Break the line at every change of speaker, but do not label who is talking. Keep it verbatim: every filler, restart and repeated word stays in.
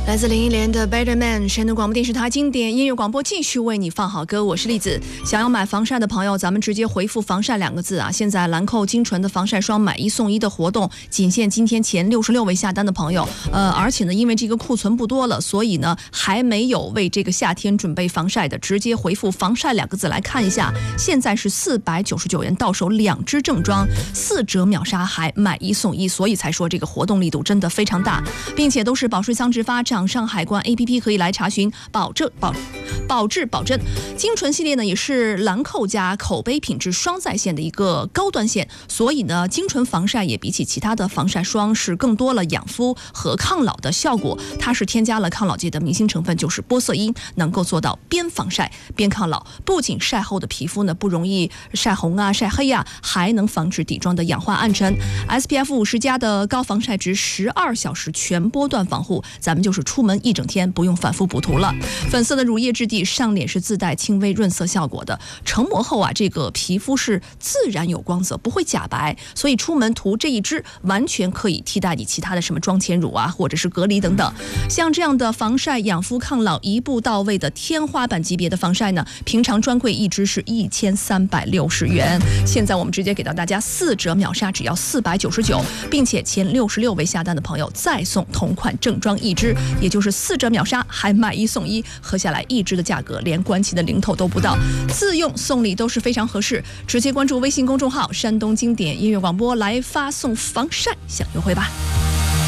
来自林忆莲的 Better Man， 山东广播电视台经典音乐广播继续为你放好歌，我是栗子。想要买防晒的朋友，咱们直接回复防晒两个字啊！现在兰蔻精纯的防晒霜买一送一的活动，仅限今天前六十六位下单的朋友。呃，而且呢，因为这个库存不多了，所以呢还没有为这个夏天准备防晒的，直接回复防晒两个字来看一下。现在是四百九十九元到手两支正装，四折秒杀，还买一送一，所以才说这个活动力度真的非常大，并且都是保税仓直发。掌上海关 A P P 可以来查询，保证保保质保真。精纯系列呢也是兰蔻家口碑品质双在线的一个高端线，所以呢精纯防晒也比起其他的防晒霜是更多了养肤和抗老的效果。它是添加了抗老界的明星成分，就是玻色因，能够做到边防晒边抗老。不仅晒后的皮肤呢不容易晒红啊晒黑啊，还能防止底妆的氧化暗沉。 S P F 五十 加的高防晒值，十二小时全波段防护，咱们就是出门一整天不用反复补涂了。粉色的乳液质地，上脸是自带轻微润色效果的，成膜后啊，这个皮肤是自然有光泽，不会假白，所以出门涂这一支完全可以替代你其他的什么妆前乳啊，或者是隔离等等。像这样的防晒养肤抗老一步到位的天花板级别的防晒呢，平常专柜一支是一千三百六十元，现在我们直接给到大家四折秒杀，只要四百九十九，并且前六十六位下单的朋友再送同款正装一支，也就是四折秒杀，还买一送一，合下来一支的价格连关旗的零头都不到，自用送礼都是非常合适。直接关注微信公众号山东经典音乐广播来发送防晒享优惠吧。